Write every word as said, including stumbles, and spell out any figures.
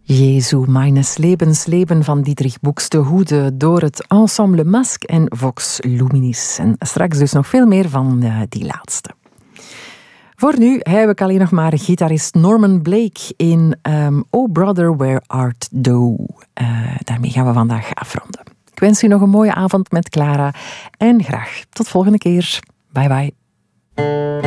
Jezu meines Lebens leven van Dietrich Buxtehude door het ensemble Masque en Vox Luminis. En straks dus nog veel meer van uh, die laatste. Voor nu heb ik alleen nog maar gitarist Norman Blake in um, Oh Brother Where Art Thou. Uh, daarmee gaan we vandaag afronden. Ik wens u nog een mooie avond met Clara en graag tot volgende keer. Bye bye.